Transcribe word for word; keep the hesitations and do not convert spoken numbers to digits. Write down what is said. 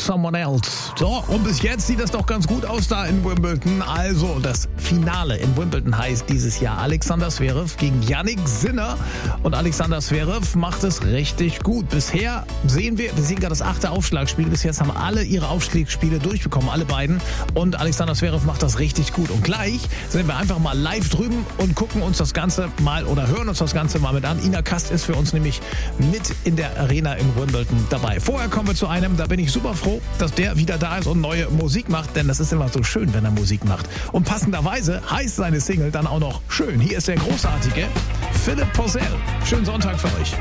Someone Else. So, und bis jetzt sieht das doch ganz gut aus da in Wimbledon. Also, das Finale in Wimbledon heißt dieses Jahr Alexander Zverev gegen Jannik Sinner. Und Alexander Zverev macht es richtig gut. Bisher sehen wir, wir sehen gerade das achte Aufschlagspiel. Bis jetzt haben alle ihre Aufschlagspiele durchbekommen, alle beiden. Und Alexander Zverev macht das richtig gut. Und gleich sind wir einfach mal live drüben und gucken uns das Ganze mal oder hören uns das Ganze mal mit an. Ina Kast ist für uns nämlich mit in der Arena in Wimbledon dabei. Vorher kommen wir zu einem, da bin ich super froh, dass der wieder da ist und neue Musik macht, denn das ist immer so schön, wenn er Musik macht. Und passenderweise heißt seine Single dann auch noch schön. Hier ist der großartige Philipp Possel. Schönen Sonntag für euch.